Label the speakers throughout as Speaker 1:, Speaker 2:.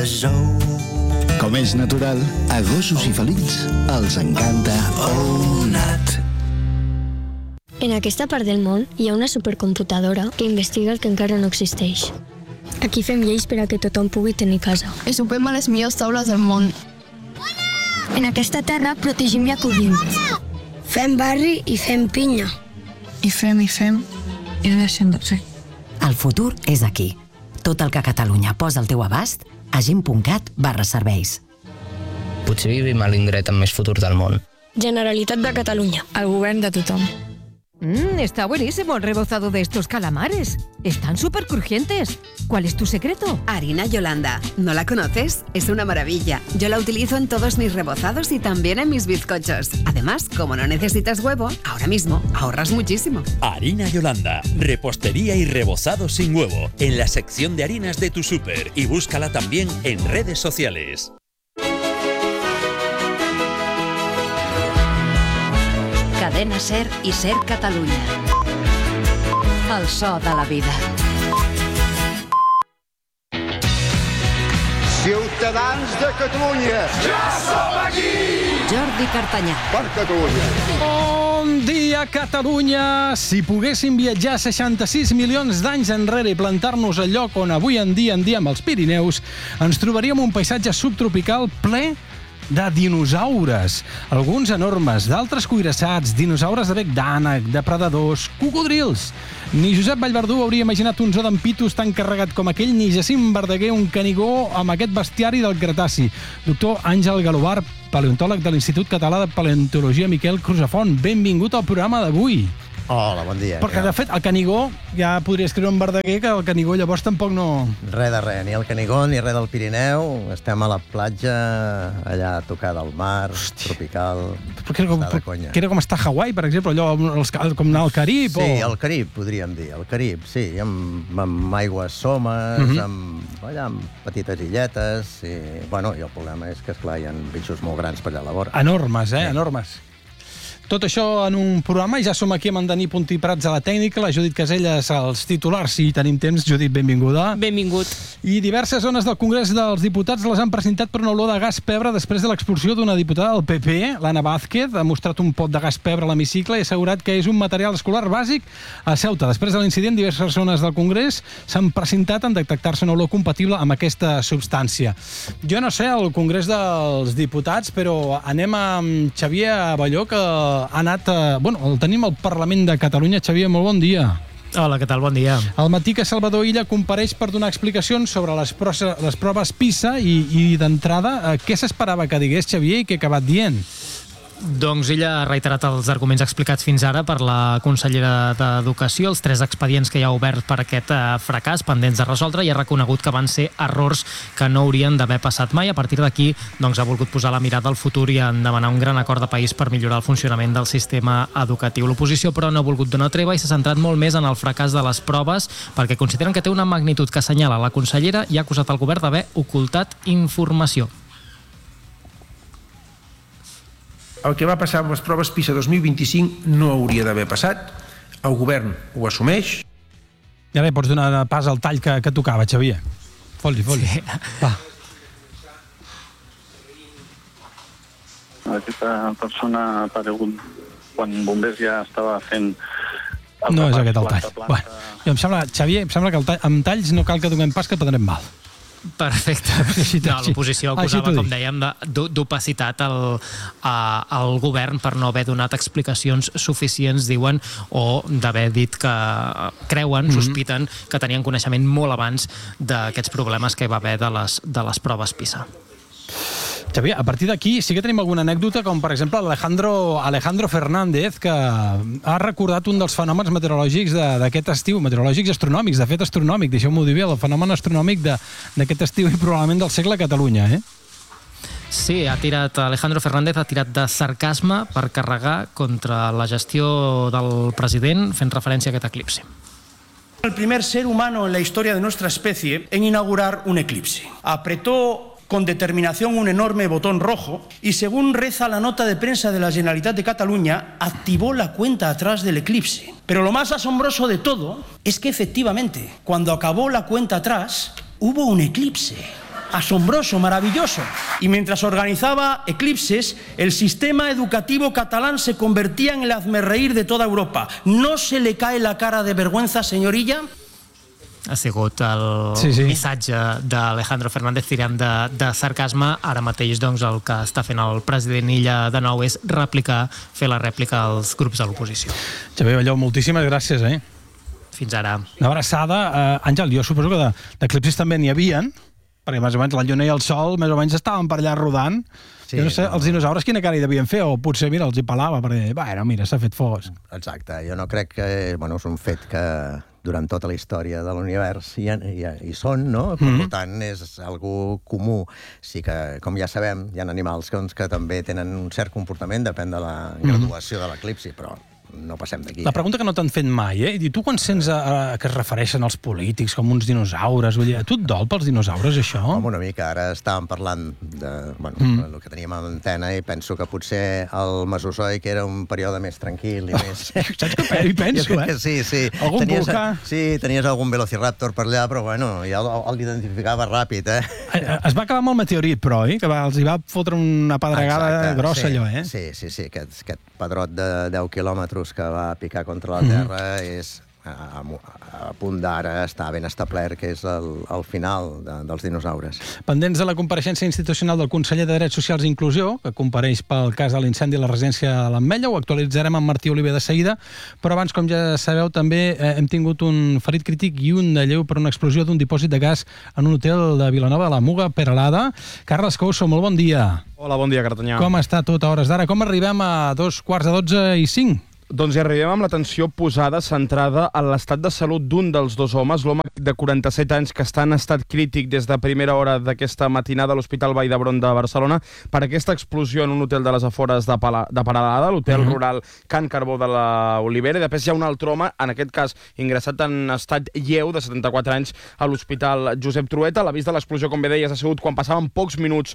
Speaker 1: Com és natural, a gossos i felins els encanta ONAT.
Speaker 2: En aquesta part del món hi ha una supercomputadora que investiga el que encara no existeix. Aquí fem lleis per a que tothom pugui tenir casa.
Speaker 3: I sopem a les millors taules del món.
Speaker 2: En aquesta terra protegim i acollim.
Speaker 4: Fem barri i fem pinya.
Speaker 3: I fem, i deixem de fer.
Speaker 5: El futur és aquí. Tot el que Catalunya posa al teu abast a gent.cat/serveis.
Speaker 6: Potser vivim a l'indret amb més futur del món.
Speaker 2: Generalitat de Catalunya.
Speaker 3: El govern de tothom.
Speaker 7: Está buenísimo el rebozado de estos calamares. Están súper crujientes. ¿Cuál es tu secreto?
Speaker 8: Harina Yolanda. ¿No la conoces? Es una maravilla. Yo la utilizo en todos mis rebozados y también en mis bizcochos. Además, como no necesitas huevo, ahora mismo ahorras muchísimo.
Speaker 9: Harina Yolanda. Repostería y rebozado sin huevo. En la sección de harinas de tu súper. Y búscala también en redes sociales.
Speaker 10: Cadena SER i SER Catalunya. El so de la vida.
Speaker 11: Ciutadans de Catalunya. Ja som aquí!
Speaker 10: Jordi Cartanyà.
Speaker 11: Per Catalunya.
Speaker 12: Bon dia, Catalunya! Si poguéssim viatjar 66 milions d'anys enrere i plantar-nos al lloc on avui en dia amb els Pirineus, ens trobaríem un paisatge subtropical ple de dinosaures, alguns enormes, d'altres cuirassats, dinosaures de bec d'ànec, depredadors, cocodrils. Ni Josep Vallverdú hauria imaginat un zoo d'en Pitos tan carregat com aquell, ni Jacint Verdaguer un canigó amb aquest bestiari del Cretaci. Doctor Àngel Galobar, paleontòleg de l'Institut Català de Paleontologia Miquel Crusafont, benvingut al programa d'avui.
Speaker 13: Hola, bon dia.
Speaker 12: Perquè, de fet, el Canigó, ja podria escriure en Verdaguer que el Canigó llavors tampoc no...
Speaker 13: Res de res, ni el Canigó ni res del Pirineu. Estem a la platja, allà tocada al mar, tropical.
Speaker 12: Que era com estar a Hawaii, per exemple, allò com anar al Carib?
Speaker 13: Sí, al Carib, podríem dir. Al Carib, sí, amb aigües somes, allà amb petites illetes. I el problema és que, esclar, hi ha bitxos molt grans per allà a la vora.
Speaker 12: Enormes, enormes. Tot això en un programa, i ja som aquí amb en Dani Puntí Prats a la tècnica, la Judit Caselles als titulars, si tenim temps. Judit, benvinguda.
Speaker 14: Benvingut.
Speaker 12: I diverses zones del Congrés dels Diputats les han presentat per una olor de gas pebre després de l'expulsió d'una diputada del PP, l'Anna Vázquez. Ha mostrat un pot de gas pebre a l'hemicicle i ha assegurat que és un material escolar bàsic a Ceuta. Després de l'incident, diverses zones del Congrés s'han presentat en detectar-se una olor compatible amb aquesta substància. Jo no sé, al Congrés dels Diputats, però anem amb Xavier Abelló, que ha anat... el tenim al Parlament de Catalunya. Xavier, molt bon dia.
Speaker 15: Hola, què tal? Bon dia.
Speaker 12: Al matí que Salvador Illa compareix per donar explicacions sobre les proves PISA i d'entrada, què s'esperava que digués Xavier i què ha acabat dient?
Speaker 15: Doncs ella ha reiterat els arguments explicats fins ara per la consellera d'Educació, els 3 expedients que hi ha oberts per aquest fracàs pendents de resoldre, i ha reconegut que van ser errors que no haurien d'haver passat mai. A partir d'aquí, ha volgut posar la mirada al futur i en demanar un gran acord de país per millorar el funcionament del sistema educatiu. L'oposició, però, no ha volgut donar treva i s'ha centrat molt més en el fracàs de les proves perquè consideren que té una magnitud que assenyala la consellera i ha acusat el govern d'haver ocultat informació.
Speaker 16: El que va passar amb les proves PISA 2025 no hauria d'haver passat. El govern ho assumeix.
Speaker 12: Ja bé, pots donar pas al tall que tocava, Xavier. Foli. Sí. Va.
Speaker 17: Aquesta persona ha aparegut quan Bombers ja estava fent...
Speaker 12: No és aquest el tall. Bueno, em sembla, Xavier, que amb talls no cal que donem pas, que prendrem mal.
Speaker 15: Perfecte. No, l'oposició acusava, com dèiem, d'opacitat al govern per no haver donat explicacions suficients, diuen, o d'haver dit que creuen, sospiten, que tenien coneixement molt abans d'aquests problemes que hi va haver de les proves PISA.
Speaker 12: Xavier, a partir d'aquí sí que tenim alguna anècdota, com per exemple Alejandro Fernández, que ha recordat un dels fenòmens meteorològics d'aquest estiu, meteorològics i astronòmics, de fet astronòmic, deixeu-m'ho dir bé, el fenomen astronòmic d'aquest estiu i probablement del segle a Catalunya,
Speaker 15: Sí, Alejandro Fernández ha tirat de sarcasme per carregar contra la gestió del president, fent referència a aquest eclipsi.
Speaker 18: El primer ser humano en la historia de nuestra especie en inaugurar un eclipse. Apretó con determinación un enorme botón rojo y, según reza la nota de prensa de la Generalitat de Cataluña, activó la cuenta atrás del eclipse. Pero lo más asombroso de todo es que efectivamente, cuando acabó la cuenta atrás, hubo un eclipse. asombroso, maravilloso. Y mientras organizaba eclipses, el sistema educativo catalán se convertía en el hazmerreír de toda Europa. ¿No se le cae la cara de vergüenza, señorilla?
Speaker 15: Ha sigut el missatge d'Alejandro Fernández tirant de sarcasme. Ara mateix doncs, el que està fent el president Illa de nou és fer la rèplica als grups de l'oposició.
Speaker 12: Xavier Balló, moltíssimes gràcies.
Speaker 15: Fins ara.
Speaker 12: Una abraçada. Àngel, jo suposo que d'eclipsis també n'hi havien, perquè més o menys la lluna i el sol més o menys estaven per allà rodant. Jo no sé, els dinosaures quina cara hi devien fer, o potser, mira, els hi pelava, perquè, bueno, mira, s'ha fet fosc.
Speaker 13: Exacte, jo no crec que... Bueno, és un fet que durant tota la història de l'univers hi són, no? Per tant, és algo comú. Sí que, com ja sabem, hi ha animals que també tenen un cert comportament, depèn de la graduació de l'eclipsi, però no passem d'aquí.
Speaker 12: La pregunta que no t'han fet mai, I tu quan sents que es refereixen als polítics com uns dinosaures, vull dir, a tu et dol pels dinosaures, això?
Speaker 13: Home, una mica. Ara estàvem parlant de el que teníem a l'antena i penso que potser el Mesozoic era un període més tranquil i més...
Speaker 12: Saps què hi penso,
Speaker 13: Jo crec que sí.
Speaker 12: Algun volcà?
Speaker 13: Sí, tenies algun velociraptor per allà, però bueno, ja l'identificava ràpid,
Speaker 12: Es va acabar amb el meteorit, però, que els hi va fotre una pedregada grossa, allò,
Speaker 13: Sí, aquest pedrot de 10 quilòmetres que va picar contra la Terra és a punt d'ara està ben establert que és el final dels dinosaures.
Speaker 12: Pendents de la compareixença institucional del conseller de Drets Socials i Inclusió, que compareix pel cas de l'incendi a la residència de l'Ametlla, ho actualitzarem amb Martí Oliver de seguida, però abans, com ja sabeu, també hem tingut un ferit crític i un de lleu per una explosió d'un dipòsit de gas en un hotel de Vilanova de la Muga, Peralada. Carles Couso, molt bon dia.
Speaker 14: Hola, bon dia, Cartanyà.
Speaker 12: Com està tot a hores d'ara? Com arribem a 11:45?
Speaker 14: Doncs ja arribem amb l'atenció posada, centrada en l'estat de salut d'un dels dos homes, l'home de 47 anys que està en estat crític des de primera hora d'aquesta matinada a l'Hospital Vall d'Hebron de Barcelona per aquesta explosió en un hotel de les afores de Peralada, l'hotel rural Can Carbó de la Olivera, i després hi ha un altre home, en aquest cas ingressat en estat lleu, de 74 anys, a l'Hospital Josep Trueta. L'avís de l'explosió, com bé deies, ha sigut quan passaven pocs minuts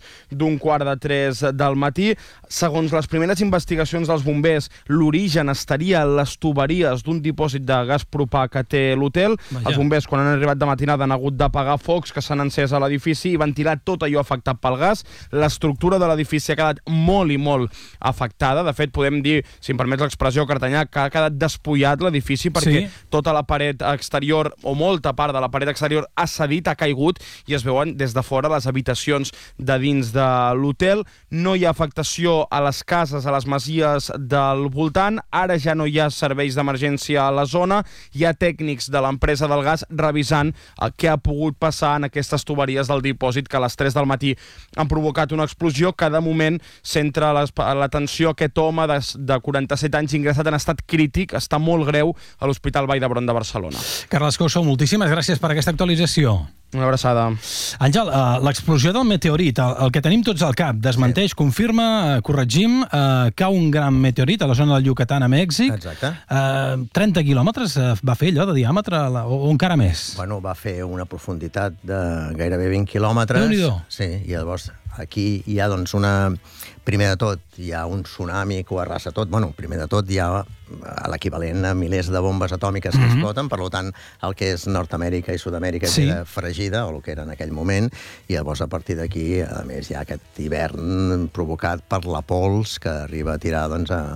Speaker 14: d'2:45 del matí. Segons les primeres investigacions dels bombers, l'origen estaria a les tuberies d'un dipòsit de gas propà que té l'hotel. Els bombers, quan han arribat de matinada, han hagut d'apagar focs que s'han encès a l'edifici i ventilar tot allò afectat pel gas. L'estructura de l'edifici ha quedat molt i molt afectada. De fet, podem dir, si em permets l'expressió, Cartanyà, que ha quedat despullat l'edifici perquè tota la paret exterior, o molta part de la paret exterior, ha cedit, ha caigut, i es veuen des de fora les habitacions de dins de l'hotel. No hi ha afectació a les cases, a les masies del voltant. Ara ja no hi ha serveis d'emergència a la zona. Hi ha tècnics de l'empresa del gas revisant què ha pogut passar en aquestes tuberies del dipòsit que a les 3 del matí han provocat una explosió. Cada moment centra l'atenció aquest home de 47 anys ingressat en estat crític. Està molt greu a l'Hospital Vall d'Hebron de Barcelona.
Speaker 12: Carles Couso, moltíssimes gràcies per aquesta actualització.
Speaker 14: Una abraçada.
Speaker 12: Àngel, l'explosió del meteorit, el que tenim tots al cap, desmenteix, confirma, corregim, cau un gran meteorit a la zona del Yucatán a Mèxic.
Speaker 13: Exacte.
Speaker 12: 30 quilòmetres va fer allò de diàmetre, o encara més?
Speaker 13: Bueno, va fer una profunditat de gairebé 20 quilòmetres.
Speaker 12: Déu-n'hi-do.
Speaker 13: Sí, i llavors aquí hi ha doncs primer de tot hi ha un tsunami que ho arrasa tot. Bueno, primer de tot hi ha l'equivalent a milers de bombes atòmiques que exploten, per tant, el que és Nord-Amèrica i Sud-amèrica queda fregida, o el que era en aquell moment, i llavors a partir d'aquí, a més, hi ha aquest hivern provocat per la pols que arriba a tirar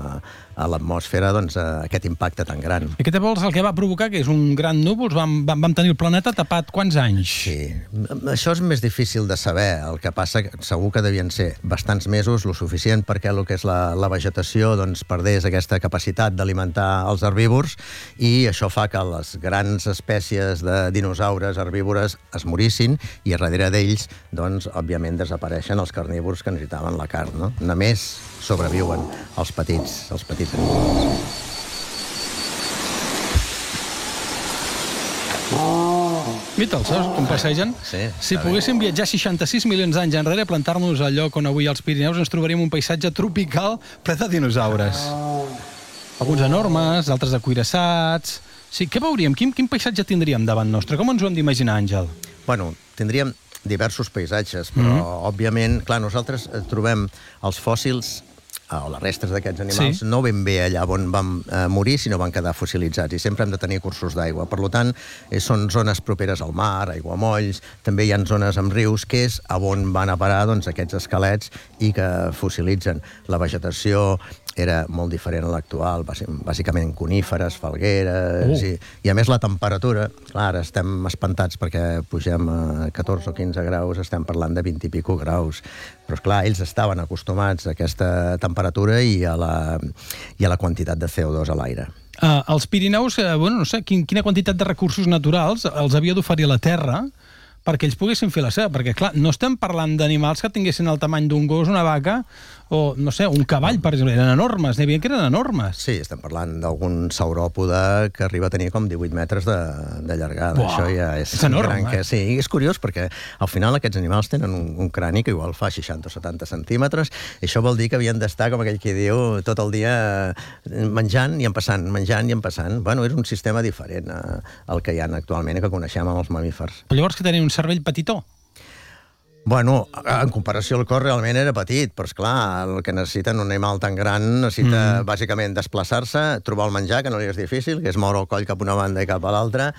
Speaker 13: a l'atmosfera aquest impacte tan gran.
Speaker 12: I aquest pols el que va provocar, que és un gran núvol, vam tenir el planeta tapat quants anys?
Speaker 13: Sí, això és més difícil de saber. El que passa, segur que devien ser bastants mesos, lo suficient perquè el que és la vegetació perdés aquesta capacitat d'alimentar els herbívors, i això fa que les grans espècies de dinosaures herbívores es morissin, i darrere d'ells, òbviament, desapareixen els carnívors que necessitaven la carn, no? Només sobreviuen els petits animals.
Speaker 12: Mira, saps com passegen?
Speaker 13: Sí.
Speaker 12: Si poguéssim viatjar 66 milions d'anys enrere, plantar-nos al lloc on avui als Pirineus, ens trobaríem un paisatge tropical ple de dinosaures. Alguns enormes, altres acuirassats... Sí, què veuríem? Quin paisatge tindríem davant nostre? Com ens ho hem d'imaginar, Àngel?
Speaker 13: Bueno, tindríem diversos paisatges, però, òbviament, clar, nosaltres trobem els fòssils les restes d'aquests animals, no ben bé allà on van morir, sinó van quedar fossilitzats, i sempre hem de tenir cursos d'aigua. Per tant, són zones properes al mar, aiguamolls, també hi ha zones amb rius, que és on van a parar aquests esquelets i que fossilitzen. La vegetació era molt diferent a l'actual, bàsicament coníferes, falgueres, i a més la temperatura, clar, ara estem espantats perquè pugem a 14 o 15 graus, estem parlant de 20 i pico graus, però esclar, ells estaven acostumats a aquesta temperatura i a la quantitat de CO2 a l'aire.
Speaker 12: Els Pirineus, no sé, quina quantitat de recursos naturals els havia d'oferir la Terra perquè ells poguessin fer la seva, perquè clar, no estem parlant d'animals que tinguessin el tamany d'un gos, una vaca, o, no sé, un cavall, per exemple, eren enormes, n'hi havia que eren enormes.
Speaker 13: Sí, estem parlant d'algun sauròpode que arriba a tenir com 18 metres de llargada.
Speaker 12: Uau,
Speaker 13: això ja és
Speaker 12: enorme,
Speaker 13: gran. Sí, és curiós perquè al final aquests animals tenen un crani que igual fa 60 o 70 centímetres, i això vol dir que havien d'estar, com aquell que diu, tot el dia menjant i empassant, menjant i empassant. Bueno, és un sistema diferent al que hi ha actualment, que coneixem amb els mamífers.
Speaker 12: Però llavors que tenen un cervell petitó?
Speaker 13: Bueno, en comparació al cos realment era petit, però esclar, el que necessiten un animal tan gran necessita bàsicament desplaçar-se, trobar el menjar, que no li és difícil, que és moure el coll cap a una banda i cap a l'altra,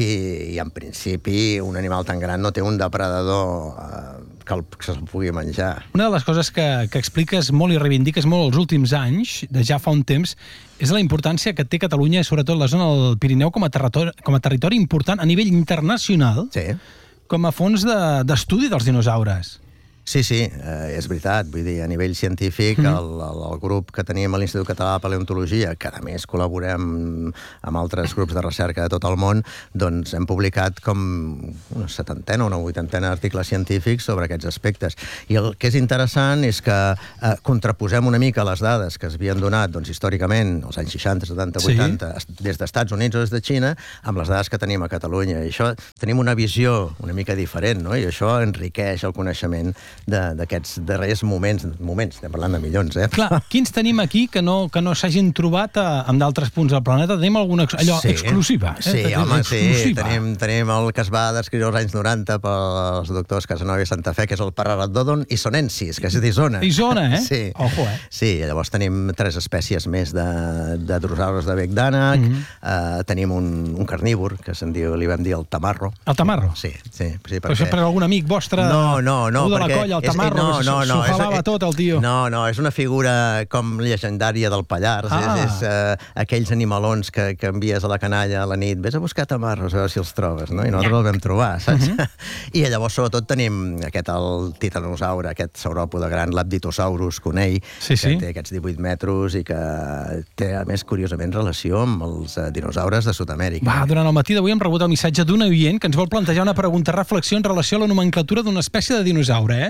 Speaker 13: i en principi un animal tan gran no té un depredador que se'l pugui menjar.
Speaker 12: Una de les coses que expliques molt i reivindiques molt els últims anys, de ja fa un temps, és la importància que té Catalunya, sobretot la zona del Pirineu, com a territori important a nivell internacional, com a fons d'estudi dels dinosaures.
Speaker 13: Sí, és veritat. Vull dir, a nivell científic, el grup que teníem a l'Institut Català de Paleontologia, que a més col·laborem amb altres grups de recerca de tot el món, doncs hem publicat com una 70 o una 80 d'articles científics sobre aquests aspectes. I el que és interessant és que contraposem una mica les dades que es havien donat històricament, als anys 60, 70, 80, des d'Estats Units o des de Xina, amb les dades que tenim a Catalunya. I això tenim una visió una mica diferent, no? I això enriqueix el coneixement d'aquests darrers moments, estem parlant de milions,
Speaker 12: Clar, quins tenim aquí que no s'hagin trobat en d'altres punts del planeta? Tenim alguna exclusiva?
Speaker 13: Sí, home, sí. Tenim el que es va descriure als anys 90 pels doctors Casanova i Santa Fe, que és el Pararatodon isonensis, que és d'Isona.
Speaker 12: Isona,
Speaker 13: Sí.
Speaker 12: Ojo,
Speaker 13: Sí, llavors tenim 3 espècies més de drosaures de bec d'ànec, tenim un carnívor, que li vam dir el tamarro.
Speaker 12: El tamarro?
Speaker 13: Sí.
Speaker 12: Però això per algun amic vostre?
Speaker 13: No, perquè
Speaker 12: el tamarro, s'ho jalava tot el tio.
Speaker 13: No, és una figura com llegendària del Pallars, és aquells animalons que envies a la canalla a la nit, vés a buscar tamarros, a veure si els trobes, no? I nosaltres el vam trobar, saps? I llavors sobretot tenim el titanosaure, aquest sauròpode gran, l'Apditosaurus conei, que té aquests 18 metres i que té, a més, curiosament, relació amb els dinosaures de Sud-amèrica.
Speaker 12: Durant el matí d'avui hem rebut el missatge d'un oient que ens vol plantejar una pregunta-reflexió en relació a la nomenclatura d'una espècie de dinosaure,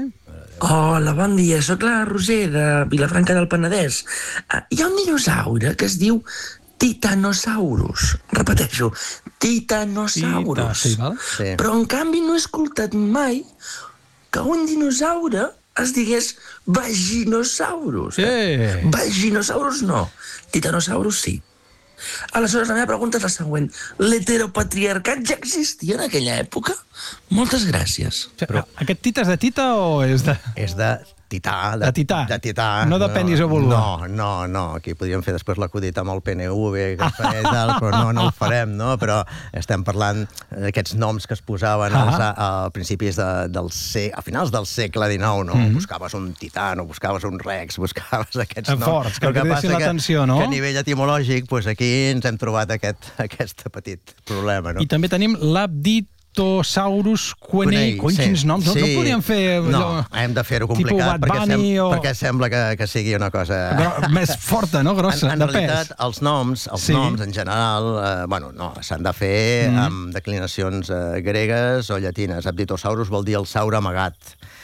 Speaker 19: Hola, bon dia, sóc la Roser de Vilafranca del Penedès. Hi ha un dinosaure que es diu Titanosaurus. Repeteixo, Titanosaurus. Però en canvi no he escoltat mai que un dinosaure es digués Vaginosaurus. Vaginosaurus no, Titanosaurus sí. Aleshores, la meva pregunta és la següent. L'heteropatriarcat ja existia en aquella època? Moltes gràcies.
Speaker 12: Aquest tita és de tita o és de...
Speaker 13: És de tità.
Speaker 12: De tità. No de penis o vulva.
Speaker 13: No. Aquí podríem fer després l'acudit amb el PNV, que i tal, però no ho farem, no? Però estem parlant d'aquests noms que es posaven a principis a finals del segle XIX, no? Buscaves un tità, no buscaves un rex, buscaves aquests noms.
Speaker 12: Forts, que cridessin l'atenció, no?
Speaker 13: Que a nivell etimològic, aquí ens hem trobat aquest petit problema, no?
Speaker 12: I també tenim l'Apditosaurus conei. Quins noms? No podríem fer...
Speaker 13: No, hem de fer-ho complicat perquè sembla que sigui una cosa...
Speaker 12: Més forta, no? Grossa,
Speaker 13: de pes. En realitat, els noms en general, s'han de fer amb declinacions gregues o llatines. Apditosaurus vol dir el saure amagat,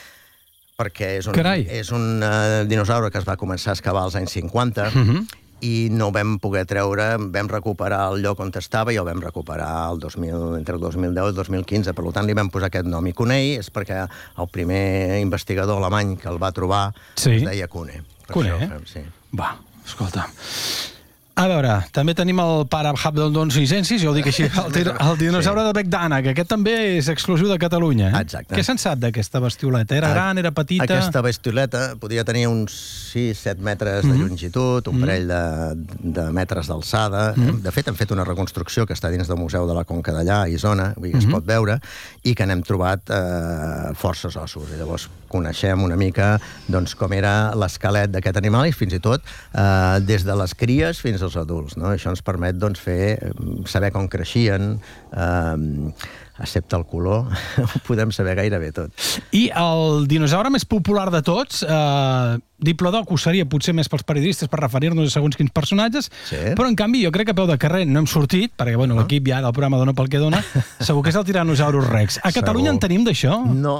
Speaker 13: perquè és un dinosaure que es va començar a excavar als anys 50 i no vam poder treure, vam recuperar el lloc on estava i el vam recuperar entre el 2010 i el 2015, per tant li vam posar aquest nom. I Coney és perquè el primer investigador alemany que el va trobar es deia Coney.
Speaker 12: Coney, Va, escolta. A veure, també tenim el Parabhabdondon sisensis, jo ho dic així, el dinosaure de Bec d'Ànec, que aquest també és exclusiu de Catalunya.
Speaker 13: Exacte.
Speaker 12: Què se'n sap d'aquesta bestioleta? Era gran, era petita?
Speaker 13: Aquesta bestioleta podia tenir uns 6-7 metres de longitud, un parell de metres d'alçada. De fet, hem fet una reconstrucció que està dins del Museu de la Conca d'Allà, a Isona, vull dir que es pot veure, i que n'hem trobat forces ossos. I llavors coneixem una mica com era l'esquelet d'aquest animal i fins i tot des de les cries fins als adults. Això ens permet saber com creixien, excepte el color, ho podem saber gairebé tot.
Speaker 12: I el dinosaure més popular de tots, Diplodocus seria potser més pels periodistes per referir-nos a segons quins personatges, però en canvi jo crec que a peu de carrer no hem sortit, perquè l'equip ja del programa dona pel que dona, segur que és el Tyrannosaurus Rex. A Catalunya en tenim d'això?
Speaker 13: No,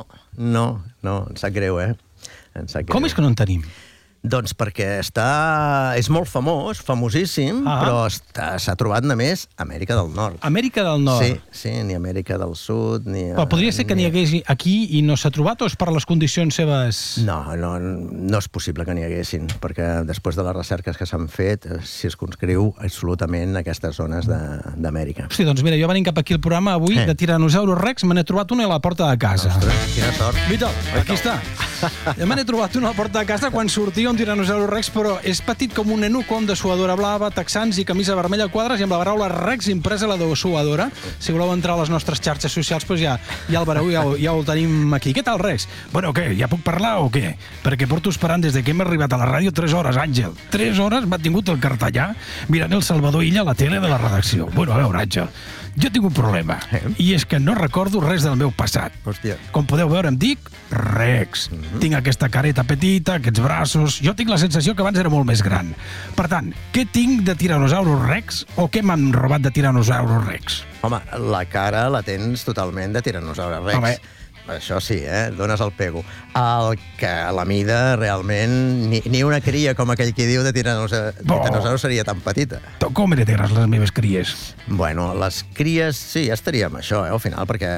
Speaker 13: em sap greu,
Speaker 12: Com és que no en tenim?
Speaker 13: Doncs perquè és molt famós, famosíssim, però s'ha trobat només a Amèrica del Nord.
Speaker 12: Amèrica del Nord?
Speaker 13: Sí, ni Amèrica del Sud, ni...
Speaker 12: Però podria ser que n'hi hagués aquí i no s'ha trobat, o és per les condicions seves?
Speaker 13: No és possible que n'hi haguessin, perquè després de les recerques que s'han fet, circumscriu absolutament aquestes zones d'Amèrica.
Speaker 12: Hosti, doncs mira, jo venint cap aquí al programa avui de Tyrannosaurus Rex, me n'he trobat una a la porta de casa.
Speaker 13: Ostres, quina sort.
Speaker 12: Vital, aquí està. Ja me n'he trobat una a la porta de casa quan sortia un Tyrannosaurus Rex, però és petit com un neno, com de suadora blava, texans i camisa vermella a quadres i amb la paraula Rex impresa a la suadora. Si voleu entrar a les nostres xarxes socials, doncs ja el veureu, ja el tenim aquí. Què tal, Rex? Bueno, què? Ja puc parlar o què? Perquè porto esperant des que hem arribat a la ràdio 3 hores, Àngel. 3 hores m'ha tingut el cartellà mirant el Salvador Illa a la tele de la redacció. Bueno, a veure, Àngel, jo tinc un problema, i és que no recordo res del meu passat.
Speaker 13: Hòstia.
Speaker 12: Com podeu veure, em dic Rex. Tinc aquesta careta petita, aquests braços... Jo tinc la sensació que abans era molt més gran. Per tant, què tinc de Tyrannosaurus Rex o què m'han robat de Tyrannosaurus Rex?
Speaker 13: Home, la cara la tens totalment de Tyrannosaurus Rex.
Speaker 12: Home.
Speaker 13: Això sí, dones el pego. El que la mida realment ni una cria com aquell que diu de Tyrannosaurus seria tan petita.
Speaker 12: Com heretaràs les meves cries?
Speaker 13: Bueno, les cries sí, ja estaríem això, al final, perquè